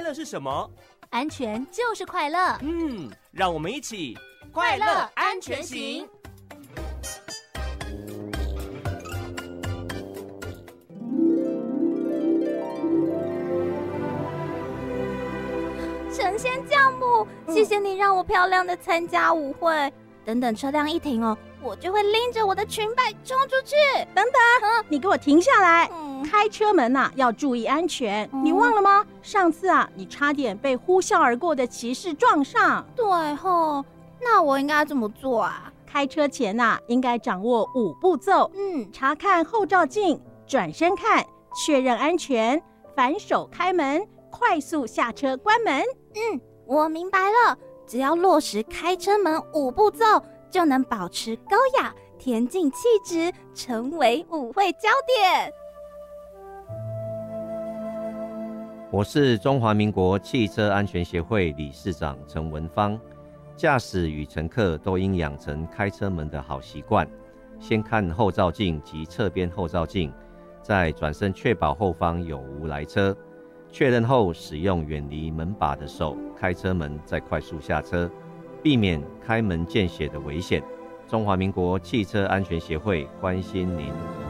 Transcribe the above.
乐是什么？ 安全就是快乐。 让我们一起快乐安全行。神仙教母，谢谢你让我漂亮的参加舞会。等等车辆一停哦，我就会拎着我的裙摆冲出去。 等等，你给我停下来！开车门要注意安全。你忘了吗？上次你差点被呼啸而过的骑士撞上。 对吼，那我应该怎么做啊？ 开车前应该掌握5步骤。查看后照镜，转身看，确认安全，反手开门，快速下车关门。 我明白了。只要落实开车门5步骤，就能保持高雅、恬静气质，成为舞会焦点。 我是中华民国汽车安全协会理事长陈文芳。驾驶与乘客都应养成开车门的好习惯，先看后照镜及侧边后照镜，再转身确保后方有无来车。确认后，使用远离门把的手开车门，再快速下车，避免开门见血的危险。中华民国汽车安全协会关心您。